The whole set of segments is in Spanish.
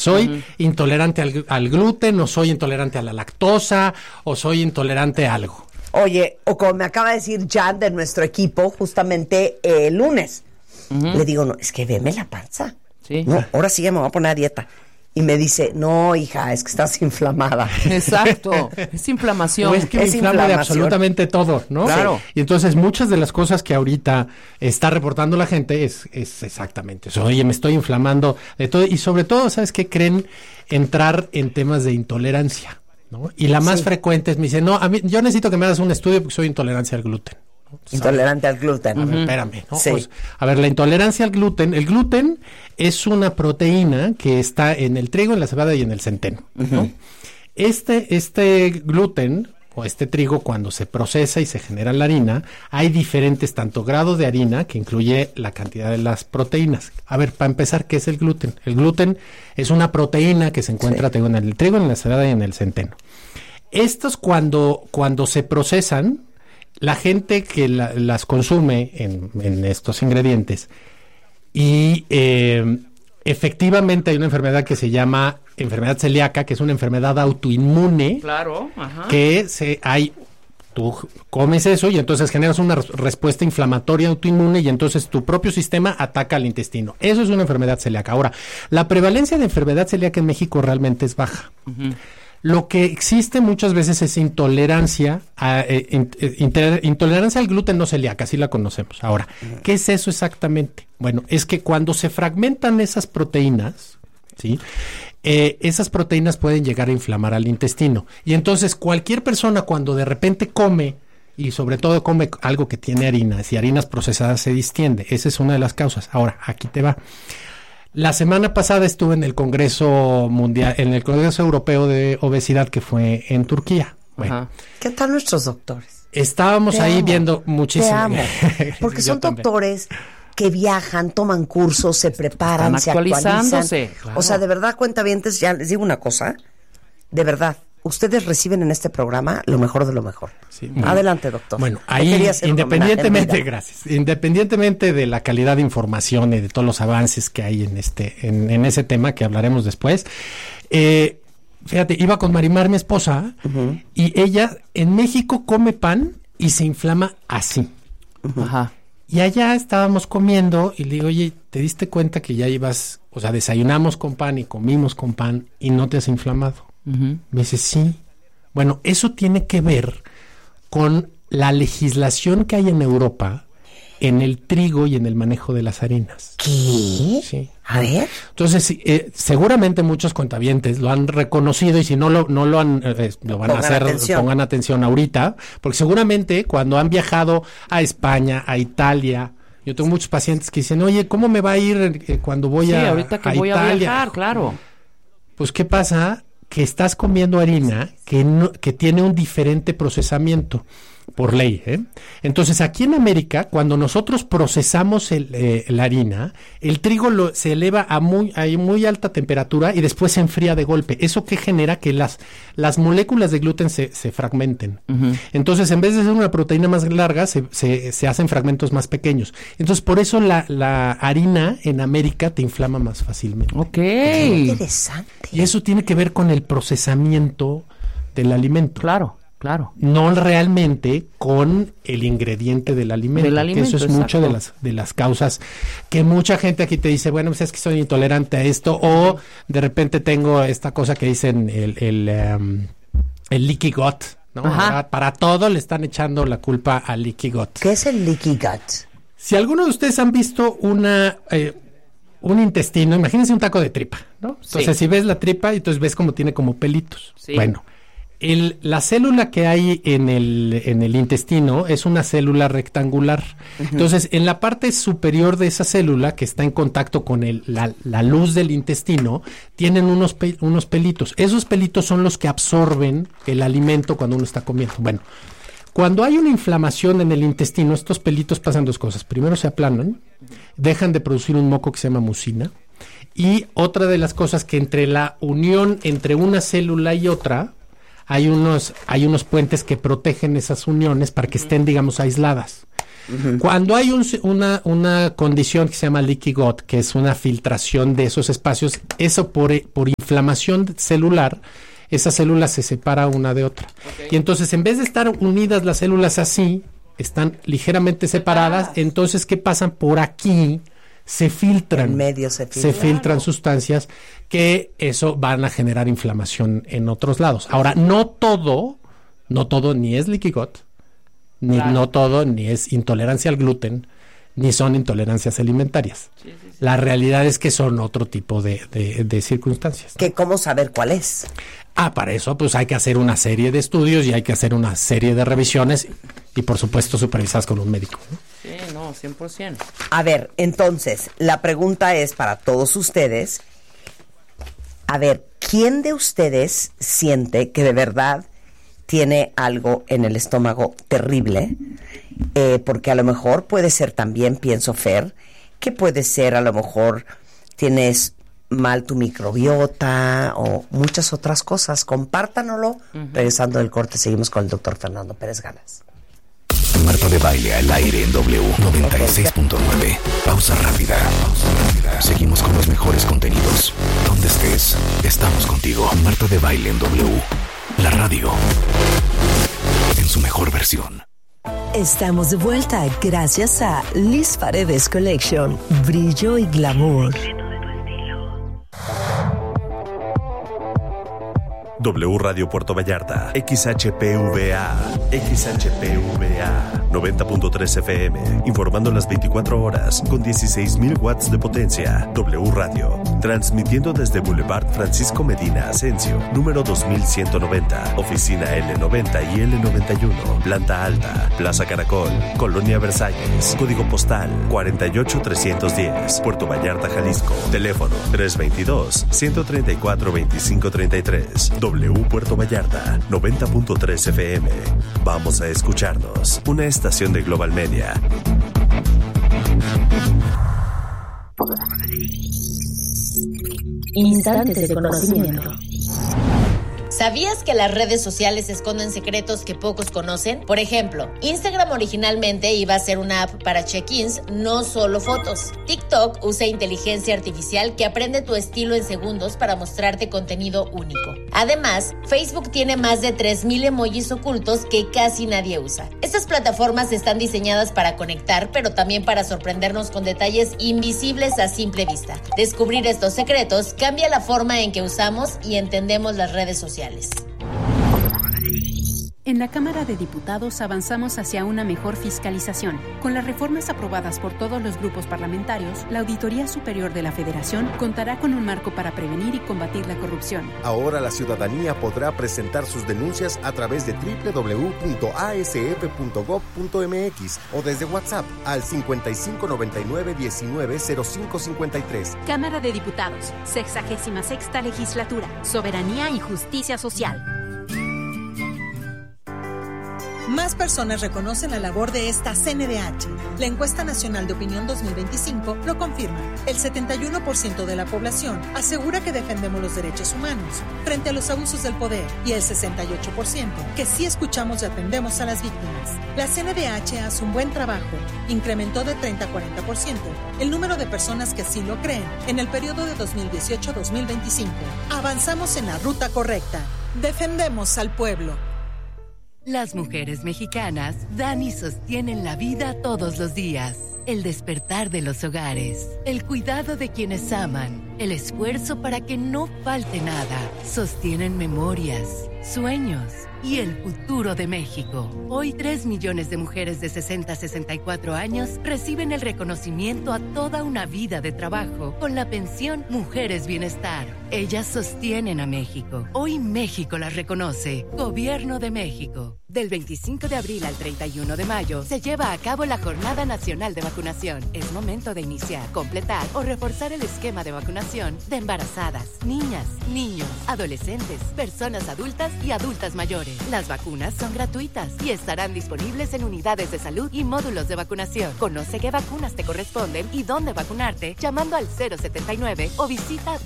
Soy intolerante al gluten, o soy intolerante a la lactosa, o soy intolerante a algo. Oye, o como me acaba de decir Jan de nuestro equipo, justamente el lunes. Le digo, no, es que veme la panza. Sí. No, ahora sí ya me voy a poner a dieta. Y me dice, no, hija, es que estás inflamada. Exacto, es inflamación. O es que me inflama de absolutamente todo, ¿no? Claro. Y entonces muchas de las cosas que ahorita está reportando la gente es exactamente eso. Oye, me estoy inflamando de todo. Y sobre todo, ¿sabes qué? Creen entrar en temas de intolerancia, ¿no? Y la más frecuente es, me dicen, no, a mí, yo necesito que me hagas un estudio porque soy intolerante al gluten. Intolerante al gluten. A ver, espérame, ¿no? Sí. Pues, a ver, la intolerancia al gluten, el gluten es una proteína que está en el trigo, en la cebada y en el centeno, ¿no? Este gluten o este trigo, cuando se procesa y se genera la harina, hay diferentes tanto grados de harina, que incluye la cantidad de las proteínas. A ver, para empezar, ¿qué es el gluten? El gluten es una proteína que se encuentra en el trigo, en la cebada y en el centeno. Estos cuando se procesan, la gente que las consume en estos ingredientes y efectivamente hay una enfermedad que se llama enfermedad celíaca, que es una enfermedad autoinmune. Claro, ajá. Que tú comes eso y entonces generas una respuesta inflamatoria autoinmune y entonces tu propio sistema ataca al intestino. Eso es una enfermedad celíaca. Ahora, la prevalencia de enfermedad celíaca en México realmente es baja. Lo que existe muchas veces es intolerancia intolerancia al gluten no celíaca, así la conocemos. Ahora, ¿qué es eso exactamente? Bueno, es que cuando se fragmentan esas proteínas, ¿sí? Esas proteínas pueden llegar a inflamar al intestino. Y entonces cualquier persona cuando de repente come, y sobre todo come algo que tiene harinas, y harinas procesadas se distiende. Esa es una de las causas. Ahora, aquí te va. La semana pasada estuve en el Congreso Mundial, en el Congreso Europeo de Obesidad que fue en Turquía. Bueno, ¿qué tal nuestros doctores? Estábamos ahí viendo muchísimo. Te amo. Porque son doctores que viajan, toman cursos, se preparan, están se actualizándose. actualizan. Claro. O sea, de verdad, cuentavientes, ya les digo una cosa, de verdad, ustedes reciben en este programa lo mejor de lo mejor. Sí, bueno. Adelante, doctor. Bueno, ahí independientemente de la calidad de información y de todos los avances que hay en ese tema que hablaremos después, fíjate, iba con Marimar, mi esposa, y ella en México come pan y se inflama así. Ajá. Y allá estábamos comiendo y le digo, oye, ¿te diste cuenta que ya ibas, o sea, desayunamos con pan y comimos con pan y no te has inflamado? Me dice, sí. Bueno, eso tiene que ver con la legislación que hay en Europa en el trigo y en el manejo de las harinas. ¿Qué? Sí. A ver. Entonces, seguramente muchos cuentavientes lo han reconocido y si no lo han, lo van a hacer, pongan atención ahorita, porque seguramente cuando han viajado a España, a Italia, yo tengo muchos pacientes que dicen, oye, ¿cómo me va a ir cuando voy a ahorita que a voy Italia? a viajar, claro. Pues, ¿qué pasa? Que estás comiendo harina que tiene un diferente procesamiento por ley, ¿eh? Entonces, aquí en América, cuando nosotros procesamos la harina, el trigo se eleva a muy alta temperatura y después se enfría de golpe. ¿Eso qué genera? Que las moléculas de gluten se fragmenten. Entonces, en vez de ser una proteína más larga, se hacen fragmentos más pequeños. Entonces, por eso la harina en América te inflama más fácilmente. Ok. Qué interesante. Y eso tiene que ver con el procesamiento del alimento. Claro. No realmente con el ingrediente del alimento. Que eso es mucho de las causas que mucha gente aquí te dice, bueno, pues es que soy intolerante a esto, o de repente tengo esta cosa que dicen el leaky gut, ¿no? Para todo le están echando la culpa al leaky gut. ¿Qué es el leaky gut? Si alguno de ustedes han visto un intestino, imagínense un taco de tripa, ¿no? Entonces, si ves la tripa, entonces ves como tiene como pelitos. Sí. Bueno, la célula que hay en el intestino es una célula rectangular. Entonces, en la parte superior de esa célula, que está en contacto con la luz del intestino, tienen unos pelitos. Esos pelitos son los que absorben el alimento cuando uno está comiendo. Bueno, cuando hay una inflamación en el intestino, estos pelitos pasan dos cosas. Primero se aplanan, dejan de producir un moco que se llama mucina. Y otra de las cosas que entre la unión entre una célula y otra, hay unos puentes que protegen esas uniones para que estén, digamos, aisladas. Cuando hay una condición que se llama leaky gut, que es una filtración de esos espacios, eso por inflamación celular, esa célula se separa una de otra. Okay. Y entonces, en vez de estar unidas las células así, están ligeramente separadas. Entonces, ¿qué pasan? Por aquí se filtran. En medio se filtran sustancias que eso van a generar inflamación en otros lados. Ahora, no todo ni es leaky gut, no todo ni es intolerancia al gluten, ni son intolerancias alimentarias. Sí. La realidad es que son otro tipo de circunstancias, ¿no? ¿Cómo saber cuál es? Para eso pues hay que hacer una serie de estudios y hay que hacer una serie de revisiones y por supuesto supervisadas con un médico, ¿no? Sí, no, 100%. A ver, entonces, la pregunta es para todos ustedes. A ver, ¿quién de ustedes siente que de verdad tiene algo en el estómago terrible? Porque a lo mejor puede ser también, pienso, Fer, que puede ser a lo mejor tienes mal tu microbiota o muchas otras cosas. Compártanoslo. Regresando del corte, seguimos con el doctor Fernando Pérez Galas. Marta de Baile al aire en W 96.9. Pausa rápida. Seguimos con los mejores contenidos. Donde estés, estamos contigo. Marta de Baile en W. La radio en su mejor versión. Estamos de vuelta gracias a Liz Paredes Collection. Brillo y glamour. W Radio Puerto Vallarta, XHPVA 90.3 FM, informando las 24 horas con 16,000 watts de potencia. W Radio, transmitiendo desde Boulevard Francisco Medina Asensio, número 2190, oficina L90 y L91, planta alta, Plaza Caracol, Colonia Versalles, código postal 48310, Puerto Vallarta, Jalisco, teléfono 322-134-2533. W Puerto Vallarta, 90.3 FM. Vamos a escucharnos. Una estación de Global Media. Instantes de conocimiento. ¿Sabías que las redes sociales esconden secretos que pocos conocen? Por ejemplo, Instagram originalmente iba a ser una app para check-ins, no solo fotos. TikTok usa inteligencia artificial que aprende tu estilo en segundos para mostrarte contenido único. Además, Facebook tiene más de 3,000 emojis ocultos que casi nadie usa. Estas plataformas están diseñadas para conectar, pero también para sorprendernos con detalles invisibles a simple vista. Descubrir estos secretos cambia la forma en que usamos y entendemos las redes sociales. En la Cámara de Diputados avanzamos hacia una mejor fiscalización. Con las reformas aprobadas por todos los grupos parlamentarios, la Auditoría Superior de la Federación contará con un marco para prevenir y combatir la corrupción. Ahora la ciudadanía podrá presentar sus denuncias a través de www.asf.gov.mx o desde WhatsApp al 5599-190553. Cámara de Diputados, 66ª Legislatura, Soberanía y Justicia Social. Más personas reconocen la labor de esta CNDH. La Encuesta Nacional de Opinión 2025 lo confirma. El 71% de la población asegura que defendemos los derechos humanos frente a los abusos del poder y el 68% que sí escuchamos y atendemos a las víctimas. La CNDH hace un buen trabajo. Incrementó de 30 a 40% el número de personas que sí lo creen en el periodo de 2018-2025. Avanzamos en la ruta correcta. Defendemos al pueblo. Las mujeres mexicanas dan y sostienen la vida todos los días. El despertar de los hogares, el cuidado de quienes aman, el esfuerzo para que no falte nada. Sostienen memorias, sueños y el futuro de México. Hoy 3 millones de mujeres de 60 a 64 años reciben el reconocimiento a toda una vida de trabajo con la pensión Mujeres Bienestar. Ellas sostienen a México. Hoy México las reconoce. Gobierno de México. Del 25 de abril al 31 de mayo se lleva a cabo la Jornada Nacional de Vacunación. Es momento de iniciar, completar o reforzar el esquema de vacunación de embarazadas, niñas, niños, adolescentes, personas adultas y adultas mayores. Las vacunas son gratuitas y estarán disponibles en unidades de salud y módulos de vacunación. Conoce qué vacunas te corresponden y dónde vacunarte llamando al 079 o visita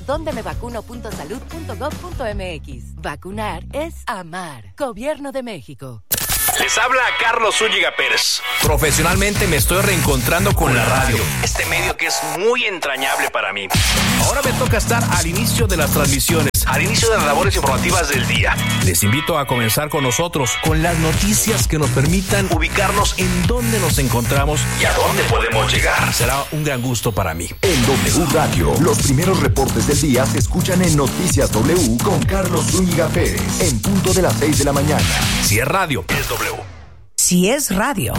dondemevacuno.salud.gov.mx. Vacunar es amar. Gobierno de México. Les habla Carlos Zúñiga Pérez. Profesionalmente me estoy reencontrando con la radio, este medio que es muy entrañable para mí. Ahora me toca estar al inicio de las transmisiones, al inicio de las labores informativas del día. Les invito a comenzar con nosotros, con las noticias que nos permitan ubicarnos en dónde nos encontramos y a dónde podemos llegar. Será un gran gusto para mí. En W Radio, los primeros reportes del día se escuchan en Noticias W con Carlos Zúñiga Pérez, en punto de las 6 de la mañana. Si es radio, es W. Si es radio.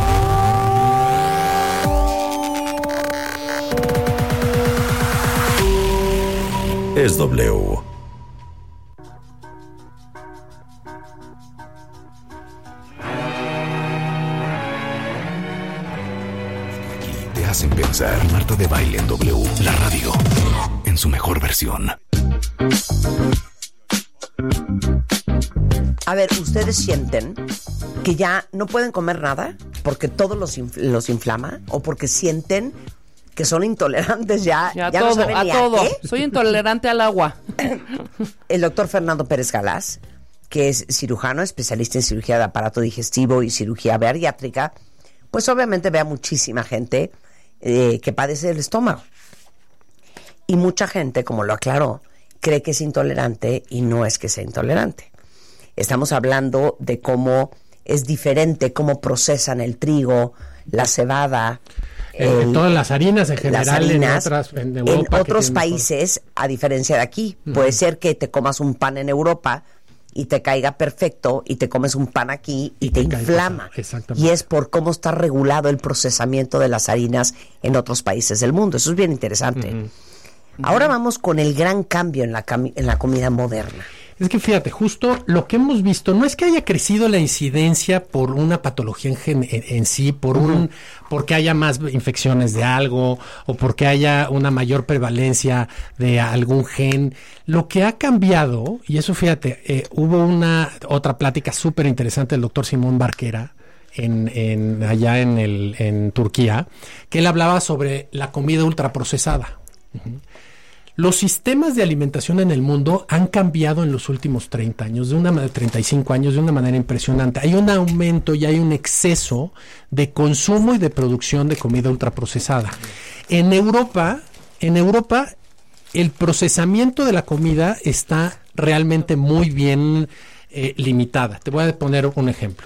Es W. Te hacen pensar. Marta de Baile en W, la radio, en su mejor versión. A ver, ¿ustedes sienten que ya no pueden comer nada porque todo los inflama? ¿O porque sienten que son intolerantes ya Ya no todo, saben a ni todo. qué? Soy intolerante al agua. El doctor Fernando Pérez Galás, que es cirujano, especialista en cirugía de aparato digestivo y cirugía bariátrica, pues obviamente ve a muchísima gente que padece del estómago. Y mucha gente, como lo aclaró, cree que es intolerante y no es que sea intolerante. Estamos hablando de cómo es diferente, cómo procesan el trigo, la cebada, todas las harinas en general, las harinas, en Europa, en otros países, a diferencia de aquí. Puede ser que te comas un pan en Europa y te caiga perfecto, y te comes un pan aquí y te inflama. Y es por cómo está regulado el procesamiento de las harinas en otros países del mundo. Eso es bien interesante. Ahora vamos con el gran cambio en la comida moderna. Es que fíjate, justo lo que hemos visto no es que haya crecido la incidencia por una patología en sí, porque haya más infecciones de algo o porque haya una mayor prevalencia de algún gen. Lo que ha cambiado, y eso fíjate, hubo otra plática súper interesante del doctor Simón Barquera allá en Turquía, que él hablaba sobre la comida ultraprocesada. Los sistemas de alimentación en el mundo han cambiado en los últimos 30 años, 35 años, de una manera impresionante. Hay un aumento y hay un exceso de consumo y de producción de comida ultraprocesada. En Europa, el procesamiento de la comida está realmente muy bien limitada. Te voy a poner un ejemplo.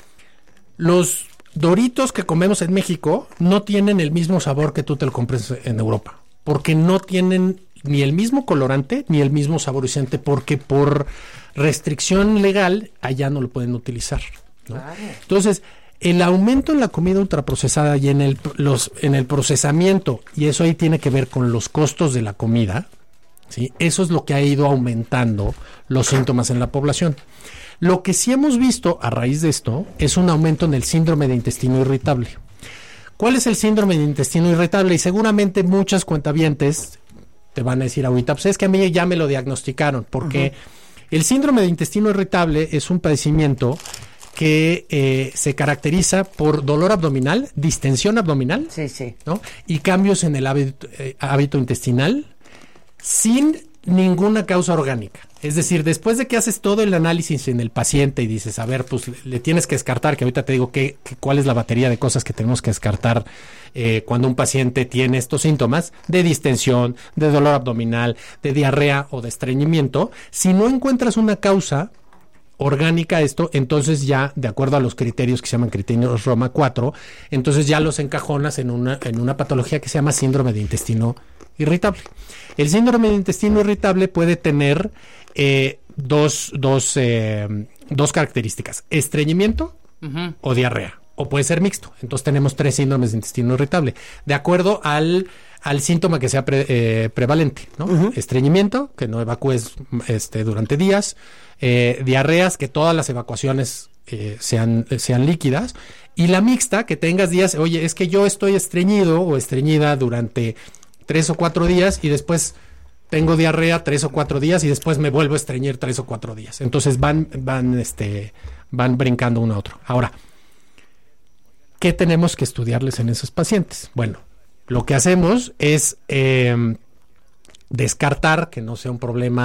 Los Doritos que comemos en México no tienen el mismo sabor que tú te lo compres en Europa, porque no tienen ni el mismo colorante ni el mismo saborizante, porque por restricción legal allá no lo pueden utilizar, ¿no? Claro. Entonces, el aumento en la comida ultraprocesada y en el procesamiento, y eso ahí tiene que ver con los costos de la comida, ¿sí? Eso es lo que ha ido aumentando los síntomas en la población. Lo que sí hemos visto a raíz de esto es un aumento en el síndrome de intestino irritable. ¿Cuál es el síndrome de intestino irritable? Y seguramente muchas cuentavientes te van a decir ahorita, pues es que a mí ya me lo diagnosticaron, porque el síndrome de intestino irritable es un padecimiento que se caracteriza por dolor abdominal, distensión abdominal, ¿no? Y cambios en el hábito intestinal sin ninguna causa orgánica. Es decir, después de que haces todo el análisis en el paciente y dices, a ver, pues le tienes que descartar, que ahorita te digo cuál es la batería de cosas que tenemos que descartar cuando un paciente tiene estos síntomas de distensión, de dolor abdominal, de diarrea o de estreñimiento. Si no encuentras una causa orgánica a esto, entonces ya, de acuerdo a los criterios que se llaman criterios Roma 4, entonces ya los encajonas en una patología que se llama síndrome de intestino irritable. El síndrome de intestino irritable puede tener dos características: estreñimiento o diarrea, o puede ser mixto. Entonces tenemos 3 síndromes de intestino irritable, de acuerdo al síntoma que sea prevalente, ¿no? Estreñimiento, que no evacúes durante días; diarreas, que todas las evacuaciones sean líquidas; y la mixta, que tengas días, oye, es que yo estoy estreñido o estreñida durante 3 o 4 días y después tengo diarrea 3 o 4 días y después me vuelvo a estreñir 3 o 4 días. Entonces van brincando uno a otro. Ahora, ¿qué tenemos que estudiarles en esos pacientes? Bueno, lo que hacemos es descartar que no sea un problema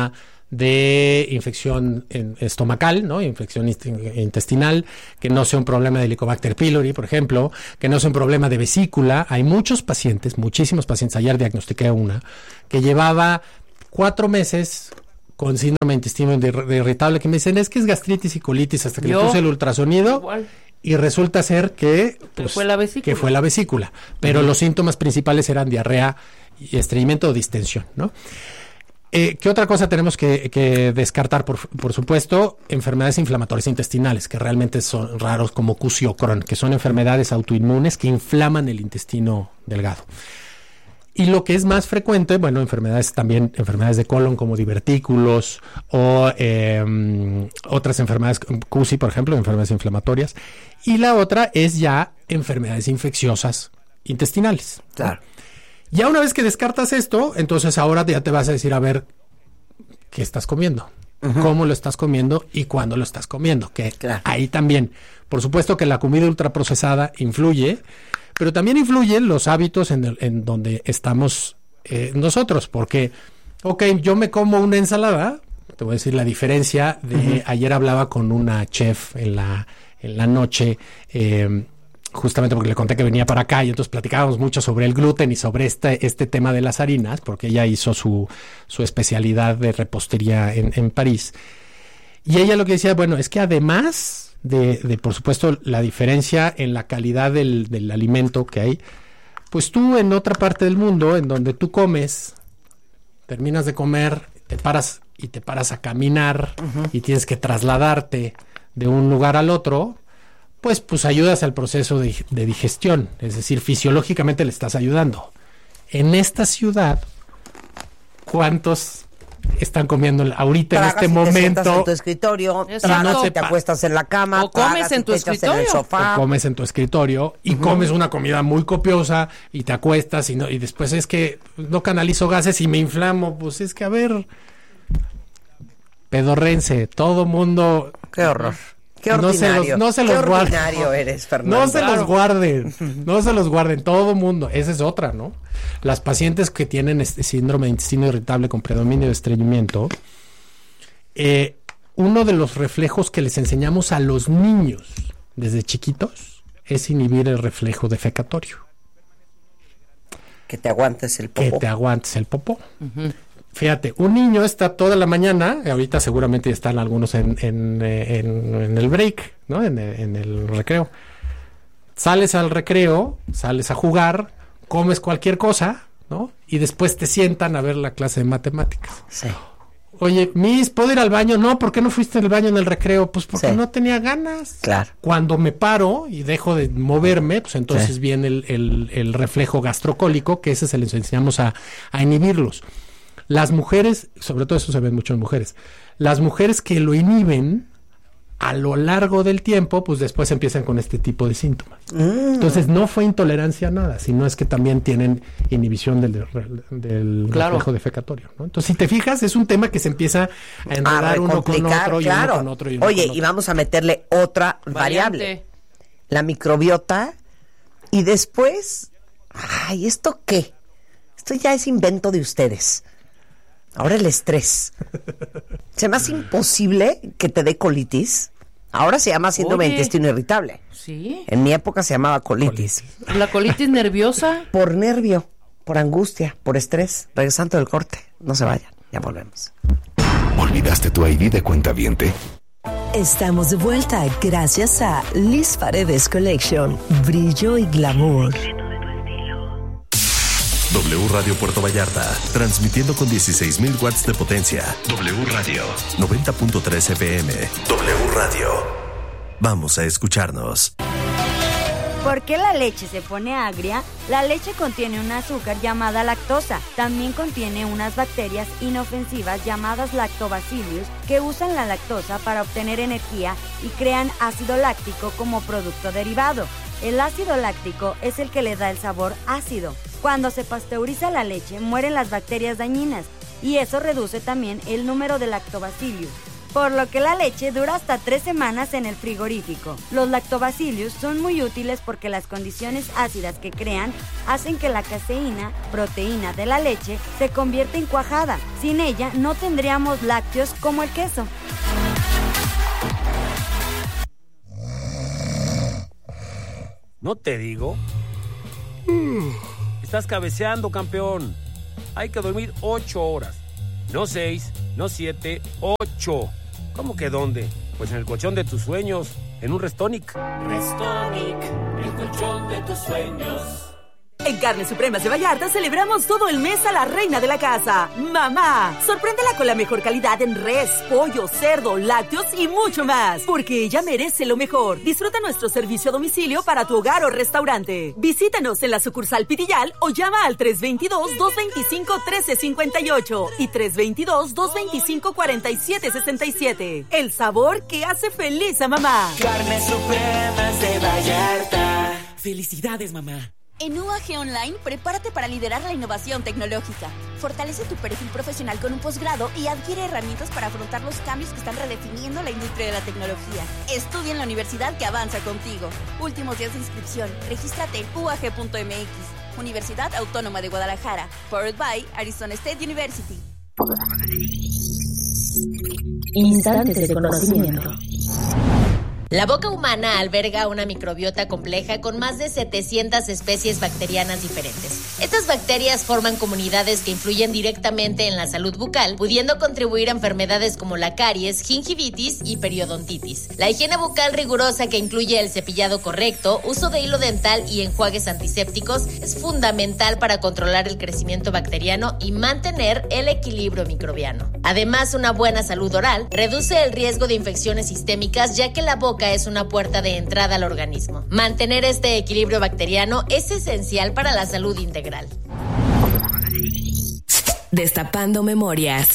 de infección estomacal, ¿no? Infección intestinal, que no sea un problema de Helicobacter pylori, por ejemplo, que no sea un problema de vesícula. Hay muchos pacientes, muchísimos pacientes, ayer diagnostiqué una, que llevaba 4 meses con síndrome de intestino irritable, que me dicen, es que es gastritis y colitis, hasta que le puse el ultrasonido. Igual. Y resulta ser que, pues, fue la vesícula. Pero los síntomas principales eran diarrea y estreñimiento o distensión, ¿no? ¿Qué otra cosa tenemos que descartar? Por supuesto, enfermedades inflamatorias intestinales, que realmente son raros, como CUSI o Crohn, que son enfermedades autoinmunes que inflaman el intestino delgado. Y lo que es más frecuente, bueno, enfermedades de colon como divertículos o otras enfermedades, CUSI, por ejemplo, enfermedades inflamatorias. Y la otra es ya enfermedades infecciosas intestinales. Claro. Ya una vez que descartas esto, entonces ahora ya te vas a decir, a ver, ¿qué estás comiendo? ¿Cómo lo estás comiendo? ¿Y cuándo lo estás comiendo? Que ahí también, por supuesto que la comida ultraprocesada influye, pero también influyen los hábitos en donde estamos nosotros, porque, yo me como una ensalada, te voy a decir la diferencia de, ayer hablaba con una chef en la noche, justamente porque le conté que venía para acá y entonces platicábamos mucho sobre el gluten y sobre este tema de las harinas, porque ella hizo su especialidad de repostería en París. Y ella lo que decía, bueno, es que además de por supuesto, la diferencia en la calidad del alimento que hay, pues tú en otra parte del mundo, en donde tú comes, terminas de comer, te paras a caminar y tienes que trasladarte de un lugar al otro, pues ayudas al proceso de digestión, es decir, fisiológicamente le estás ayudando. En esta ciudad, ¿cuántos están comiendo ahorita tragas en este y momento? Te sientas en tu escritorio, tragas y te acuestas en la cama, o comes en tu escritorio, en el sofá. O comes en tu escritorio y comes una comida muy copiosa y te acuestas y después es que no canalizo gases y me inflamo. Pues es que, a ver, pedorrense, todo mundo. Qué horror. Qué ordinario. No se los ordinario eres, Fernando. No se los guarden. No se los guarden. Todo mundo. Esa es otra, ¿no? Las pacientes que tienen este síndrome de intestino irritable con predominio de estreñimiento, uno de los reflejos que les enseñamos a los niños desde chiquitos es inhibir el reflejo defecatorio. Que te aguantes el popó. Fíjate, un niño está toda la mañana, ahorita seguramente están algunos en el break, ¿no? En el recreo. Sales al recreo, sales a jugar, comes cualquier cosa, ¿no? Y después te sientan a ver la clase de matemáticas. Sí. Oye, Miss, ¿puedo ir al baño? No, ¿por qué no fuiste al baño en el recreo? Pues porque no tenía ganas. Claro. Cuando me paro y dejo de moverme, pues entonces viene el reflejo gastrocólico, que ese se les enseñamos a inhibirlos. Las mujeres, sobre todo eso se ve mucho en mujeres, las mujeres que lo inhiben a lo largo del tiempo, pues después empiezan con este tipo de síntomas. Entonces no fue intolerancia a nada, sino es que también tienen inhibición del reflejo defecatorio, ¿no? Entonces, si te fijas, es un tema que se empieza a enredar uno con otro y uno con otro. Oye, y vamos a meterle otra variable, la microbiota, y después, ¿esto qué? Esto ya es invento de ustedes. Ahora el estrés. Se me hace imposible que te dé colitis. Ahora se llama síndrome de intestino irritable. Sí. En mi época se llamaba colitis. ¿La colitis nerviosa? Por nervio, por angustia, por estrés. Regresando del corte. No se vayan, ya volvemos. ¿Olvidaste tu ID de cuentaviente? Estamos de vuelta gracias a Liz Paredes Collection. Brillo y glamour. W Radio Puerto Vallarta, transmitiendo con 16,000 watts de potencia. W Radio 90.3 FM. W Radio. Vamos a escucharnos. ¿Por qué la leche se pone agria? La leche contiene un azúcar llamada lactosa. También contiene unas bacterias inofensivas llamadas lactobacillus que usan la lactosa para obtener energía y crean ácido láctico como producto derivado. El ácido láctico es el que le da el sabor ácido. Cuando se pasteuriza la leche, mueren las bacterias dañinas y eso reduce también el número de lactobacillus. por lo que la leche dura hasta 3 semanas en el frigorífico. Los lactobacillus son muy útiles porque las condiciones ácidas que crean hacen que la caseína, proteína de la leche, se convierta en cuajada. Sin ella no tendríamos lácteos como el queso. ¿No te digo? Estás cabeceando, campeón. Hay que dormir 8 horas. No 6, no 7, 8. ¿Cómo que dónde? Pues en el colchón de tus sueños, en un Restonic. Restonic, el colchón de tus sueños. En Carnes Supremas de Vallarta celebramos todo el mes a la reina de la casa, mamá. Sorpréndela con la mejor calidad en res, pollo, cerdo, lácteos y mucho más, porque ella merece lo mejor. Disfruta nuestro servicio a domicilio para tu hogar o restaurante. Visítanos en la sucursal Pitillal o llama al 322-225-1358 y 322-225-4767. El sabor que hace feliz a mamá. Carnes Supremas de Vallarta. Felicidades, mamá. En UAG Online, prepárate para liderar la innovación tecnológica. Fortalece tu perfil profesional con un posgrado y adquiere herramientas para afrontar los cambios que están redefiniendo la industria de la tecnología. Estudia en la universidad que avanza contigo. Últimos días de inscripción. Regístrate en uag.mx. Universidad Autónoma de Guadalajara. Powered by Arizona State University. Instantes de conocimiento. La boca humana alberga una microbiota compleja con más de 700 especies bacterianas diferentes. Estas bacterias forman comunidades que influyen directamente en la salud bucal, pudiendo contribuir a enfermedades como la caries, gingivitis y periodontitis. La higiene bucal rigurosa, que incluye el cepillado correcto, uso de hilo dental y enjuagues antisépticos, es fundamental para controlar el crecimiento bacteriano y mantener el equilibrio microbiano. Además, una buena salud oral reduce el riesgo de infecciones sistémicas, ya que la boca es una puerta de entrada al organismo. Mantener este equilibrio bacteriano es esencial para la salud integral. Destapando memorias.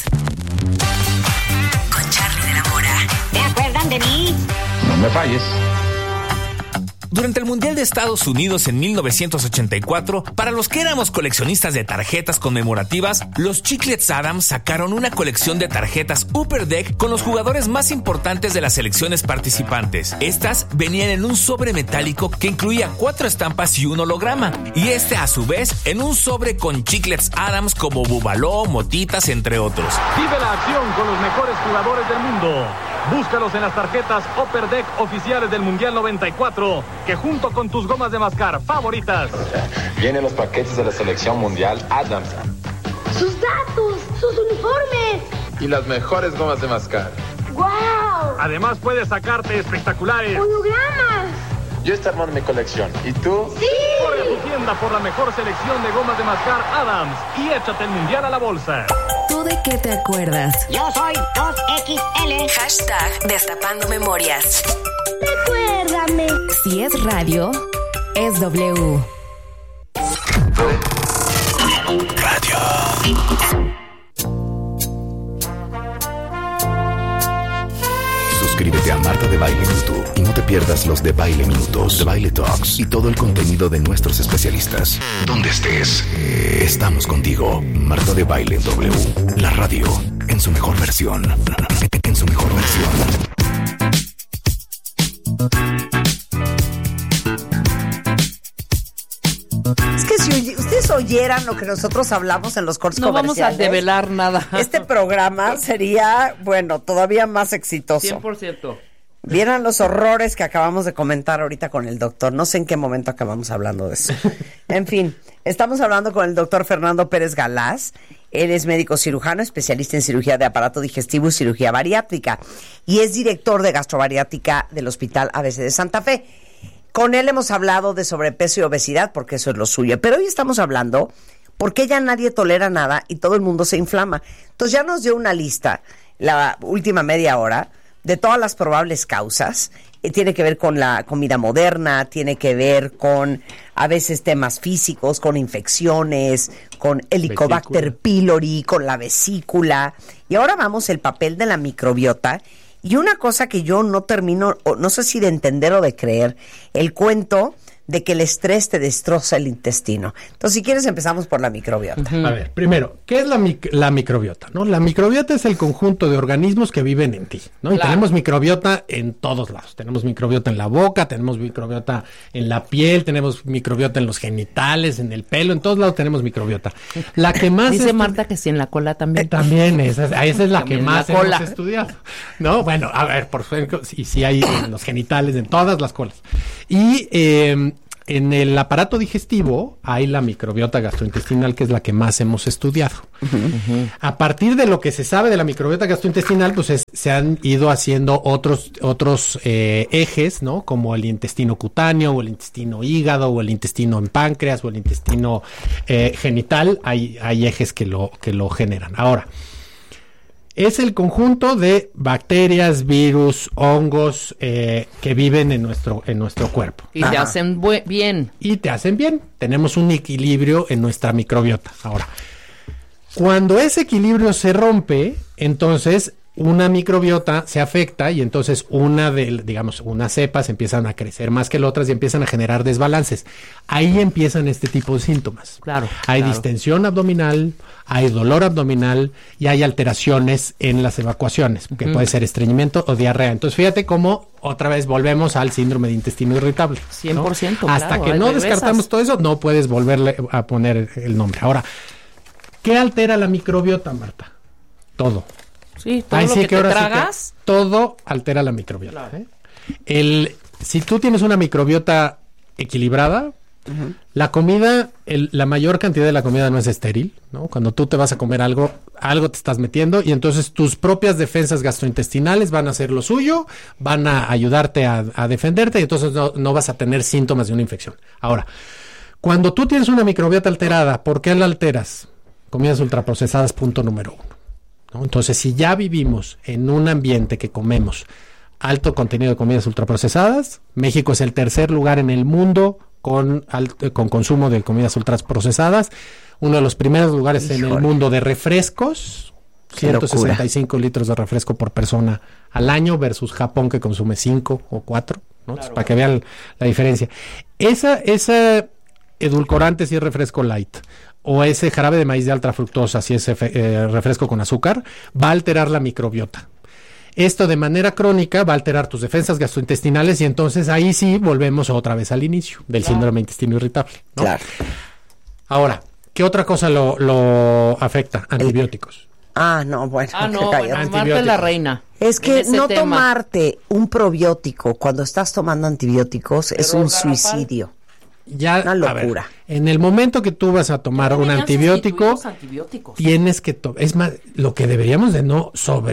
Con Charlie de la Mora. ¿Se acuerdan de mí? No me falles. Durante el Mundial de Estados Unidos en 1984, para los que éramos coleccionistas de tarjetas conmemorativas, los Chiclets Adams sacaron una colección de tarjetas Upper Deck con los jugadores más importantes de las selecciones participantes. Estas venían en un sobre metálico que incluía 4 estampas y un holograma, y a su vez en un sobre con Chiclets Adams como Bubaló, Motitas, entre otros. Vive la acción con los mejores jugadores del mundo. Búscalos en las tarjetas Upper Deck oficiales del Mundial 94, que junto con tus gomas de mascar favoritas. Vienen los paquetes de la selección mundial Adams. ¡Sus datos! ¡Sus uniformes! Y las mejores gomas de mascar. ¡Guau! Además puedes sacarte espectaculares ¡hologramas! Yo estoy armando mi colección. ¿Y tú? ¡Sí! Corre a tu tienda por la mejor selección de gomas de mascar Adams y échate el Mundial a la bolsa. ¿Tú de qué te acuerdas? Yo soy 2XL. Hashtag Destapando Memorias. Recuérdame. Si es radio, es W. Radio. Suscríbete a Marta de Baile en YouTube y no te pierdas los de Baile Minutos, de Baile Talks y todo el contenido de nuestros especialistas. Donde estés, estamos contigo. Marta de Baile en W, la radio en su mejor versión. En su mejor versión. Es que si ustedes oyeran lo que nosotros hablamos en los cortes comerciales, no vamos a develar nada. Este programa sería, bueno, todavía más exitoso. 100%. Vieran los horrores que acabamos de comentar ahorita con el doctor. No sé en qué momento acabamos hablando de eso. En fin, estamos hablando con el doctor Fernando Pérez Galaz. Él es médico cirujano, especialista en cirugía de aparato digestivo y cirugía bariátrica. Y es director de gastrobariátrica del Hospital ABC de Santa Fe. Con él hemos hablado de sobrepeso y obesidad, porque eso es lo suyo. Pero hoy estamos hablando porque ya nadie tolera nada y todo el mundo se inflama. Entonces ya nos dio una lista, la última media hora, de todas las probables causas. Tiene que ver con la comida moderna, tiene que ver con a veces temas físicos, con infecciones, con Helicobacter pylori, con la vesícula. Y ahora vamos el papel de la microbiota. Y una cosa que yo no termino, no sé si de entender o de creer, el cuento de que el estrés te destroza el intestino. Entonces, si quieres, empezamos por la microbiota. A ver, primero, ¿qué es la microbiota? ¿No? La microbiota es el conjunto de organismos que viven en ti, ¿no? Y tenemos microbiota en todos lados. Tenemos microbiota en la boca, tenemos microbiota en la piel, tenemos microbiota en los genitales, en el pelo, en todos lados tenemos microbiota. La que más dice Marta que sí, en la cola también. También, esa es la que más hemos hemos estudiado. No, bueno, a ver, por ejemplo, sí hay en los genitales, en todas las colas. Y en el aparato digestivo hay la microbiota gastrointestinal, que es la que más hemos estudiado. A partir de lo que se sabe de la microbiota gastrointestinal, pues se han ido haciendo otros ejes, ¿no? Como el intestino cutáneo, o el intestino hígado, o el intestino en páncreas, o el intestino genital. Hay ejes que lo generan. Ahora, es el conjunto de bacterias, virus, hongos que viven en nuestro cuerpo. Y te hacen bien. Y te hacen bien. Tenemos un equilibrio en nuestra microbiota. Ahora, cuando ese equilibrio se rompe, entonces una microbiota se afecta y entonces unas cepas empiezan a crecer más que las otras y empiezan a generar desbalances. Ahí empiezan este tipo de síntomas. Claro. Hay distensión abdominal, hay dolor abdominal y hay alteraciones en las evacuaciones, que puede ser estreñimiento o diarrea. Entonces, fíjate cómo otra vez volvemos al síndrome de intestino irritable, ¿no? 100%, claro. Hasta que no descartamos todo eso, no puedes volverle a poner el nombre. Ahora, ¿qué altera la microbiota, Marta? Todo. Sí, todo lo que te tragas. Todo altera la microbiota. Claro. Si tú tienes una microbiota equilibrada, la comida, la mayor cantidad de la comida no es estéril, ¿no? Cuando tú te vas a comer algo te estás metiendo y entonces tus propias defensas gastrointestinales van a hacer lo suyo, van a ayudarte a defenderte y entonces no vas a tener síntomas de una infección. Ahora, cuando tú tienes una microbiota alterada, ¿por qué la alteras? Comidas ultraprocesadas, punto número 1. ¿No? Entonces, si ya vivimos en un ambiente que comemos alto contenido de comidas ultraprocesadas, México es el tercer lugar en el mundo con consumo de comidas ultraprocesadas, uno de los primeros lugares en el mundo de refrescos, 165 litros de refresco por persona al año versus Japón, que consume 5 o 4, ¿no? Claro, para que vean la diferencia. Esa edulcorante si es refresco light, o ese jarabe de maíz de alta fructosa, si es refresco con azúcar, va a alterar la microbiota. Esto de manera crónica va a alterar tus defensas gastrointestinales y entonces ahí sí volvemos otra vez al inicio del síndrome de intestino irritable, ¿no? Claro. Ahora, ¿qué otra cosa lo afecta? Antibióticos. Bueno, Marta es la reina. Es que no tomarte un probiótico cuando estás tomando antibióticos es un suicidio. Ya, una locura. En el momento que tú vas a tomar un antibiótico, tienes que es más, lo que deberíamos de no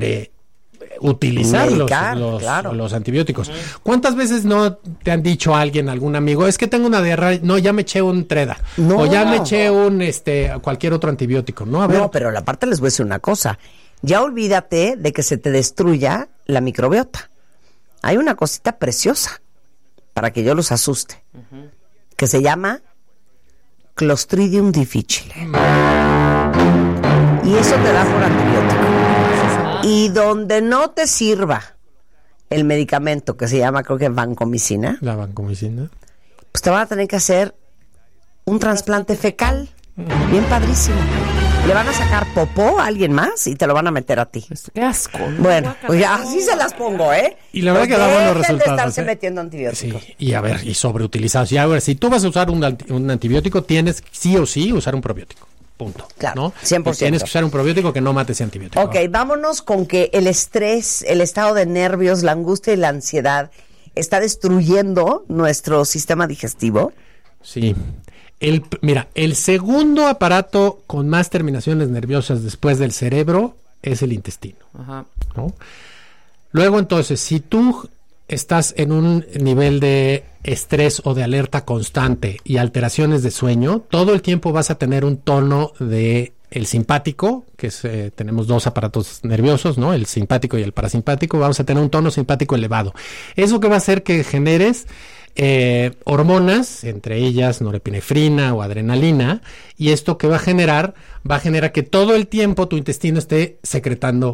utilizar los antibióticos. ¿Cuántas veces no te han dicho algún amigo, es que tengo una diarrea, no, ya me eché un Treda, o ya me eché un cualquier otro antibiótico? No, pero la parte les voy a decir una cosa, ya olvídate de que se te destruya la microbiota. Hay una cosita preciosa para que yo los asuste, que se llama Clostridium difficile. Y eso te da por antibiótico. Y donde no te sirva el medicamento que se llama, creo que vancomicina. La vancomicina. Pues te van a tener que hacer un trasplante fecal. Bien padrísimo. Le van a sacar popó a alguien más y te lo van a meter a ti. Qué asco. Bueno, pues ya así se las pongo, ¿eh? Y la verdad que da buenos resultados. De estarse metiendo antibióticos. Sí, y sobreutilizados. Y a ver, si tú vas a usar un antibiótico, tienes sí o sí usar un probiótico. Punto. Claro, ¿no? 100%. Y tienes que usar un probiótico que no mate ese antibiótico. Ok, vámonos con que el estrés, el estado de nervios, la angustia y la ansiedad está destruyendo nuestro sistema digestivo. Sí. Mira, el segundo aparato con más terminaciones nerviosas después del cerebro es el intestino. Ajá. ¿No? Luego, entonces, si tú estás en un nivel de estrés o de alerta constante y alteraciones de sueño, todo el tiempo vas a tener un tono de el simpático, que es, tenemos dos aparatos nerviosos, ¿no? El simpático y el parasimpático, vamos a tener un tono simpático elevado. Eso que va a hacer que generes hormonas, entre ellas norepinefrina o adrenalina, y esto que va a generar que todo el tiempo tu intestino esté secretando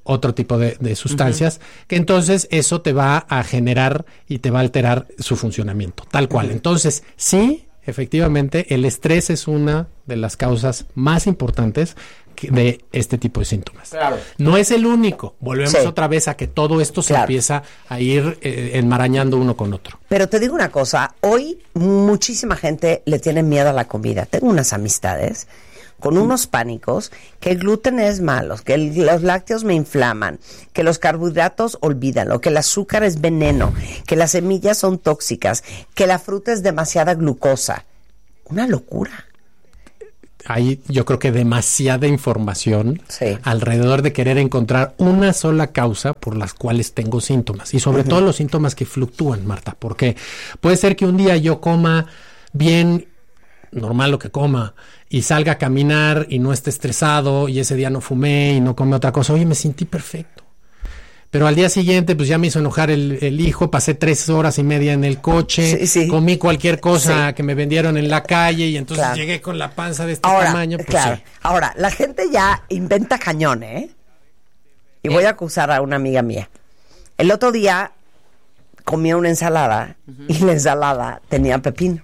otro tipo de sustancias, que entonces eso te va a generar y te va a alterar su funcionamiento, tal cual. Entonces, sí, efectivamente, el estrés es una de las causas más importantes de este tipo de síntomas. Claro. No es el único. Volvemos otra vez a que todo esto se empieza a ir enmarañando uno con otro. Pero te digo una cosa, hoy muchísima gente le tiene miedo a la comida. Tengo unas amistades con unos pánicos que el gluten es malo, que los lácteos me inflaman, que los carbohidratos olvídalo, que el azúcar es veneno, que las semillas son tóxicas, que la fruta es demasiada glucosa. Una locura. Hay, yo creo que demasiada información alrededor de querer encontrar una sola causa por las cuales tengo síntomas. Y sobre todo los síntomas que fluctúan, Marta. Porque puede ser que un día yo coma bien, normal lo que coma, y salga a caminar y no esté estresado, y ese día no fumé y no come otra cosa. Oye, me sentí perfecto. Pero al día siguiente, pues ya me hizo enojar el hijo, pasé 3 horas y media en el coche, comí cualquier cosa que me vendieron en la calle y entonces llegué con la panza de este tamaño. Pues Ahora, la gente ya inventa cañón, ¿eh? Y voy a acusar a una amiga mía. El otro día comía una ensalada y la ensalada tenía pepino.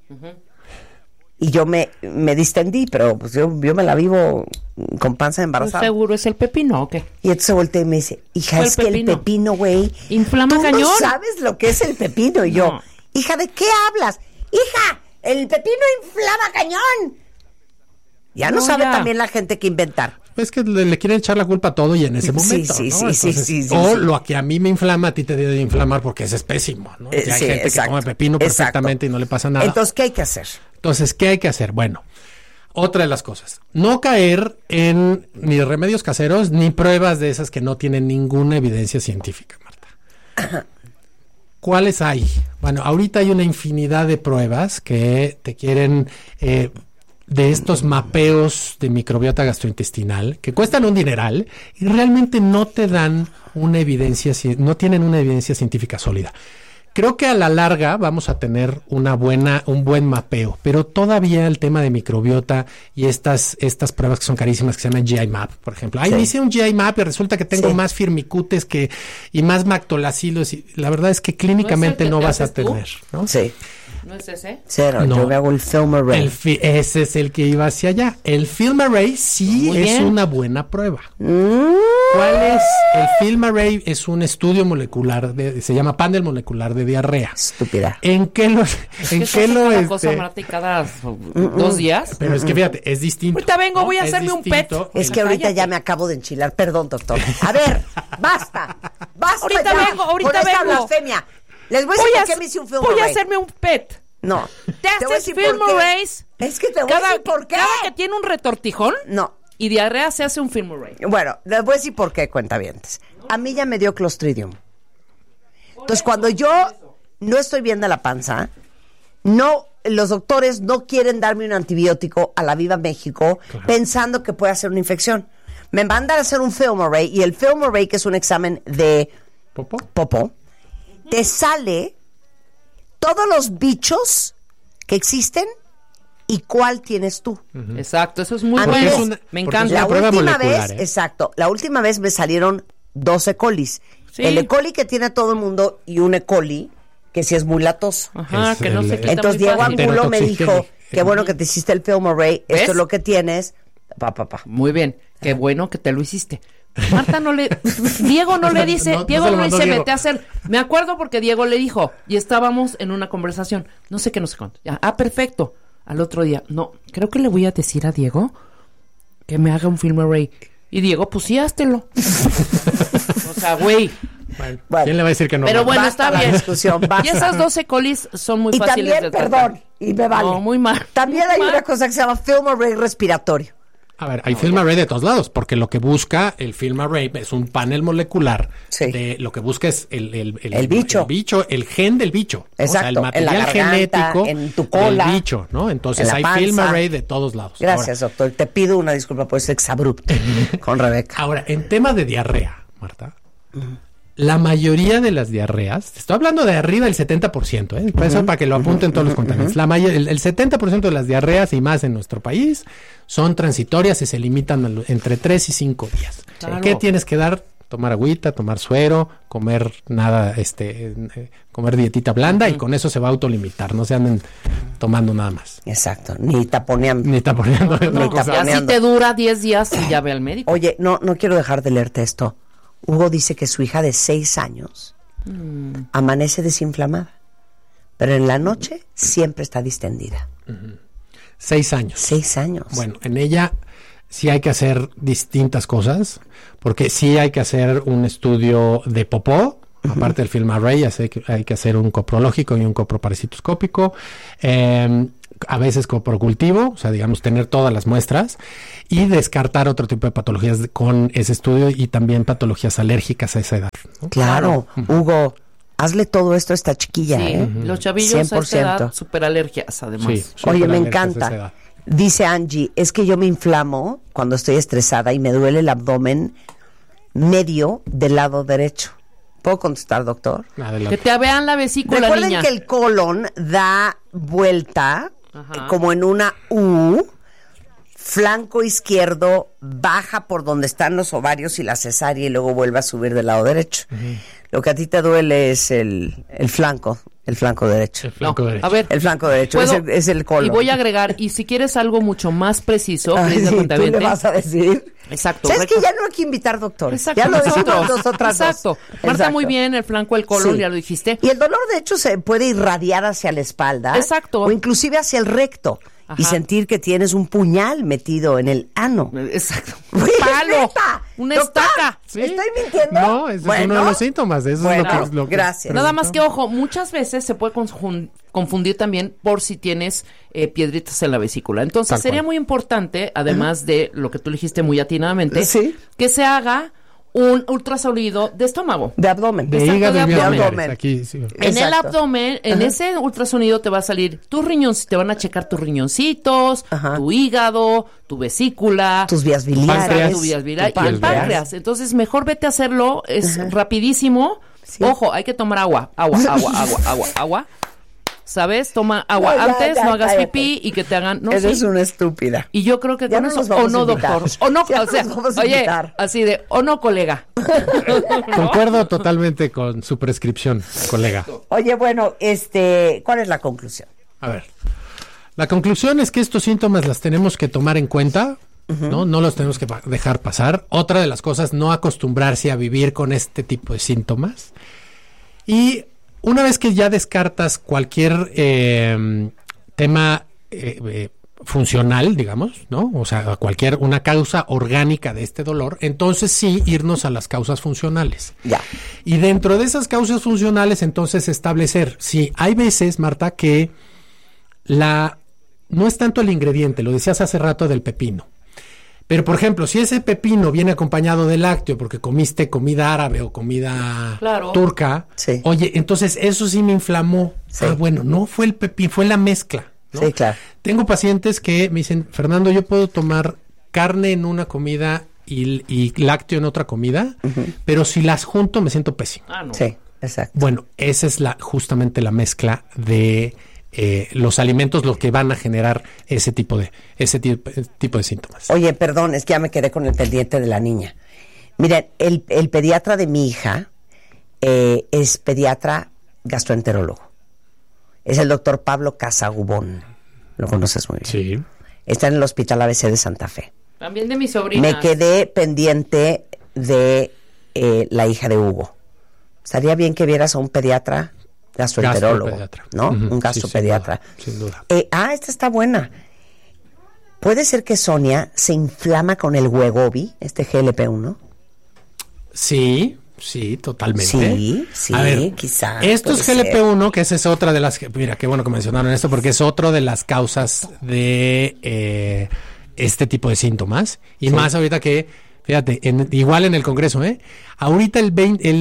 Y yo me distendí, pero pues yo me la vivo con panza embarazada. ¿Pues seguro es el pepino o qué? Y entonces se voltea y me dice, hija, es que el pepino, güey, inflama tú cañón. no sabes lo que es el pepino. Y yo, hija, ¿de qué hablas? Hija, el pepino inflama cañón. Ya no sabe también la gente que inventar. Es que le quieren echar la culpa a todo y en ese momento, ¿no? Lo que a mí me inflama, a ti te debe de inflamar porque ese es pésimo, ¿no? Hay gente que come pepino perfectamente y no le pasa nada. Entonces, ¿qué hay que hacer? Bueno, otra de las cosas, no caer en ni remedios caseros ni pruebas de esas que no tienen ninguna evidencia científica, Marta. ¿Cuáles hay? Bueno, ahorita hay una infinidad de pruebas que te quieren... de estos mapeos de microbiota gastrointestinal que cuestan un dineral y realmente no te dan una evidencia, no tienen una evidencia científica sólida. Creo que a la larga vamos a tener un buen mapeo, pero todavía el tema de microbiota y estas pruebas que son carísimas que se llaman GI Map, por ejemplo. Me hice un GI Map y resulta que tengo más firmicutes y más mactolacilos y la verdad es que clínicamente no vas a tener, ¿no? Sí. ¿No es ese? Cero, no. Yo me hago el Film Array. Ese es el que iba hacia allá. El Film Array sí es una buena prueba. ¿Cuál es? El Film Array es un estudio molecular, se llama panel molecular de diarrea. Estúpida. ¿En qué lo cosa, Marta, cada 2 días? Pero es que fíjate, es distinto. Ahorita vengo, voy a hacerme un PET. Es que ahorita ya me acabo de enchilar. Perdón, doctor. A ver, basta. Ahorita vengo. Esta blasfemia. Les voy a decir por qué me hice un Film Array. Voy a hacerme un PET. No. ¿Te haces Film Arrays? Es que te voy a decir por qué. Cada que tiene un retortijón. No. Y diarrea se hace un Film Array. Bueno, les voy a decir por qué, cuentavientes. A mí ya me dio Clostridium. Entonces, cuando yo no estoy bien de la panza, los doctores no quieren darme un antibiótico a la Viva México pensando que puede hacer una infección. Me mandan a hacer un Film Array y el Film Array, que es un examen de popó, te sale todos los bichos que existen y cuál tienes tú. Exacto, eso es muy bueno. Me encanta. La última vez, la última vez me salieron 2 E. colis. Sí. El E. coli que tiene todo el mundo y un E. coli que sí es muy latoso. Ajá, que no se quita. Entonces Diego Angulo me dijo, qué bueno que te hiciste el Film Array, esto es lo que tienes. Muy bien, qué bueno que te lo hiciste. Marta Diego no le dice, vete a hacer. Me acuerdo porque Diego le dijo y estábamos en una conversación, no sé cuánto. Perfecto. Al otro día, creo que le voy a decir a Diego que me haga un Film Array. Y Diego, pues sí, háztelo. O sea, güey. Bueno, ¿quién le va a decir que no? Pero bueno, está bien. Basta. Y esas 12 colis son muy fáciles de tratar. Perdón, y me vale. No, muy mal. También hay una cosa que se llama Film Array respiratorio. A ver, hay Film Array de todos lados, porque lo que busca el Film Array es un panel molecular. De lo que busca es el bicho, el gen del bicho. Exacto. O sea, el material genético en tu cola, del bicho, ¿no? Entonces hay Film Array de todos lados. Gracias, doctor. Te pido una disculpa por ese exabrupto con Rebeca. Ahora, en tema de diarrea, Marta, la mayoría de las diarreas, estoy hablando de arriba del 70%, por eso para que lo apunten todos los contaminantes. El 70% de las diarreas y más en nuestro país son transitorias y se limitan entre 3 y 5 días. Claro. ¿Qué tienes que dar? tomar agüita, tomar suero, comer nada, comer dietita blanda y con eso se va a autolimitar, no se anden tomando nada más. Exacto, ni taponeando. Ni taponeando. Ya si te dura 10 días, ya ve al médico. Oye, no quiero dejar de leerte esto. Hugo dice que su hija de 6 años amanece desinflamada, pero en la noche siempre está distendida. 6 años. 6 años. Bueno, en ella sí hay que hacer distintas cosas, porque sí hay que hacer un estudio de popó, aparte del film array, hay que hacer un coprológico y un coproparasitoscópico, a veces coprocultivo, o sea, digamos, tener todas las muestras y descartar otro tipo de patologías con ese estudio y también patologías alérgicas a esa edad, ¿no? Claro, Hugo, hazle todo esto a esta chiquilla, Sí, los chavillos 100%. a esta edad, súper alergias, además. Sí, Oye, me superalergias a esa encanta. edad. Dice Angie, es que yo me inflamo cuando estoy estresada y me duele el abdomen medio del lado derecho. ¿Puedo contestar, doctor? Que te vean la vesícula, Recuerden niña. que el colon da vuelta como en una U, flanco izquierdo baja por donde están los ovarios y la cesárea y luego vuelve a subir del lado derecho. Lo que a ti te duele es el flanco derecho. El flanco derecho. A ver, El flanco derecho ¿puedo? es el colon. Y voy a agregar, y si quieres algo mucho más preciso, Ay, querida sí, tú cuentaviente. le vas a decir. Exacto. ¿Sabes que ya no hay que invitar doctores? Exacto, Ya lo decimos nosotros. nosotras dos. Exacto. Marta, Exacto. muy bien, el flanco, el colon, Sí. ya lo dijiste. Y el dolor, de hecho, se puede irradiar hacia la espalda. Exacto. O inclusive hacia el recto. Y sentir que tienes un puñal metido en el ano. Exacto. Un palo. Una estaca. ¿Estoy mintiendo? No, ese es uno de los síntomas. Eso Bueno, es lo que gracias. Nada más que, ojo, muchas veces se puede confundir también por si tienes piedritas en la vesícula. Entonces, Tal sería cual. muy importante, además de lo que tú dijiste muy atinadamente, Sí. que se haga un ultrasonido de estómago. De abdomen. De Exacto, hígado de y vías abdomen. biliares. Aquí, sí. En el Exacto. abdomen, en ese ultrasonido te va a salir tus riñones, te van a checar tus riñoncitos, tu hígado, tu vesícula, Tus vías biliares. tu vías biliares tu y el páncreas. Entonces, mejor vete a hacerlo, es rapidísimo. Sí. Ojo, hay que tomar agua. ¿Sabes? Toma agua No, ya, antes, ya, no hagas cállate. pipí y que te hagan... No, Eres sí. una estúpida. Y yo creo que Ya con no eso... nos vamos O no, a invitar. doctor. O no, Ya o sea, nos vamos a oye, invitar. así de... O no, colega. Concuerdo totalmente con su prescripción, colega. Oye, bueno, ¿cuál es la conclusión? A ver, la conclusión es que estos síntomas las tenemos que tomar en cuenta, ¿no? No los tenemos que dejar pasar. Otra de las cosas, no acostumbrarse a vivir con este tipo de síntomas. Y una vez que ya descartas cualquier tema funcional, digamos, ¿no? O sea, una causa orgánica de este dolor, entonces sí irnos a las causas funcionales. Ya. Y dentro de esas causas funcionales, entonces establecer, sí, hay veces, Marta, que no es tanto el ingrediente, lo decías hace rato del pepino. Pero, por ejemplo, si ese pepino viene acompañado de lácteo porque comiste comida árabe o comida turca, oye, entonces eso sí me inflamó. Sí. Ah, bueno, no fue el pepino, fue la mezcla, ¿no? Sí, claro. Tengo pacientes que me dicen, Fernando, yo puedo tomar carne en una comida y lácteo en otra comida, pero si las junto me siento pésimo. Ah, no. Sí, exacto. Bueno, esa es justamente la mezcla de los alimentos, los que van a generar ese tipo de síntomas. Oye, perdón, es que ya me quedé con el pendiente de la niña. Miren, el pediatra de mi hija es pediatra gastroenterólogo. Es el doctor Pablo Casagubón. Lo conoces muy bien. Sí. Está en el Hospital ABC de Santa Fe. También de mi sobrina. Me quedé pendiente de la hija de Hugo. Estaría bien que vieras a un pediatra gastroenterólogo, Gastropediatra. ¿no? Un gastropediatra. Sin duda. Esta está buena. ¿Puede ser que Sonia se inflama con el Wegovy, este GLP-1? Sí, totalmente. Sí, a ver, quizá. Estos puede ser. GLP-1, que esa es otra de las... Mira, qué bueno que mencionaron esto, porque es otra de las causas de este tipo de síntomas. Y más ahorita que, fíjate, igual en el Congreso, ahorita el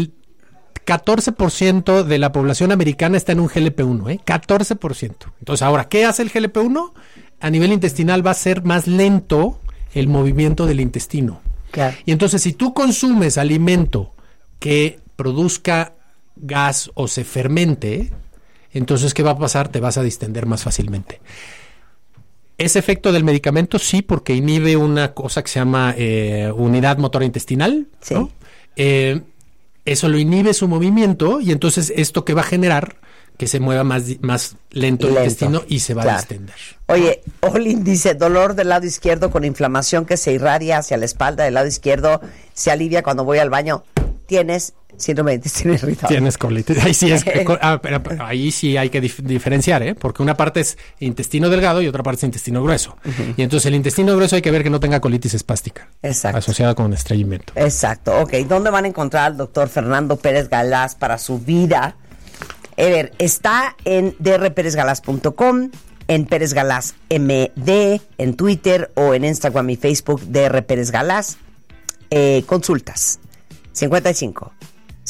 14% de la población americana está en un GLP-1, 14%. Entonces, ahora, ¿qué hace el GLP-1? A nivel intestinal va a ser más lento el movimiento del intestino. Claro. Y entonces, si tú consumes alimento que produzca gas o se fermente, entonces, ¿qué va a pasar? Te vas a distender más fácilmente. ¿Es efecto del medicamento? Sí, porque inhibe una cosa que se llama unidad motora intestinal, Sí. ¿no? eso lo inhibe su movimiento y entonces esto que va a generar que se mueva más lento el intestino y se va a distender. Oye, Olin dice, dolor del lado izquierdo con inflamación que se irradia hacia la espalda del lado izquierdo, se alivia cuando voy al baño. Tienes síndrome de intestino irritable. Tienes colitis. Ahí sí hay que diferenciar, porque una parte es intestino delgado y otra parte es intestino grueso. Uh-huh. Y entonces el intestino grueso hay que ver que no tenga colitis espástica. Exacto. Asociada con estreñimiento. Exacto. Ok, ¿dónde van a encontrar al doctor Fernando Pérez Galás para su vida? A ver, está en drperezgalás.com, en Pérez Galás MD, en Twitter o en Instagram y Facebook, Dr. Pérez Galás. Consultas 55